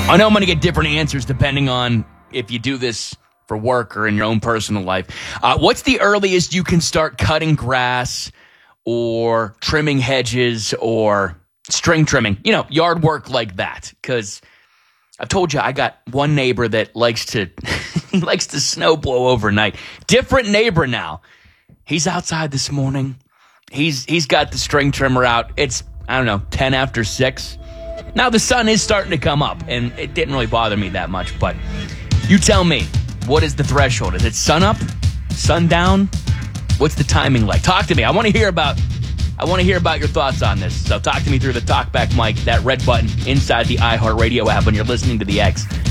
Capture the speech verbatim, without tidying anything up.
I know I'm going to get different answers depending on if you do this for work or in your own personal life. Uh, what's the earliest you can start cutting grass or trimming hedges or string trimming? You know, yard work like that. Because I've told you I got one neighbor that likes to he likes to snow blow overnight. Different neighbor now. He's outside this morning. He's he's got the string trimmer out. It's, I don't know, ten after six. Now the sun is starting to come up, and it didn't really bother me that much. But you tell me. What is the threshold? Is it sun up? Sundown? What's the timing like? Talk to me. I want to hear about I want to hear about your thoughts on this. So talk to me through the talkback mic, that red button inside the iHeartRadio app when you're listening to the X.